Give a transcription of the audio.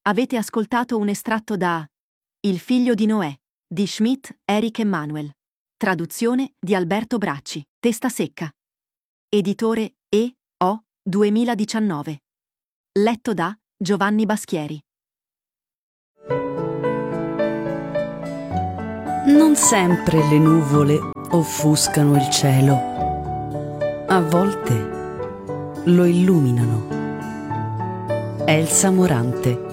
Avete ascoltato un estratto da Il figlio di Noè di Schmidt, Eric Emanuel. Traduzione di Alberto Bracci. Testa secca. Editore E.O. 2019. Letto da Giovanni Baschieri. Non sempre le nuvole offuscano il cielo. A volte lo illuminano. Elsa Morante.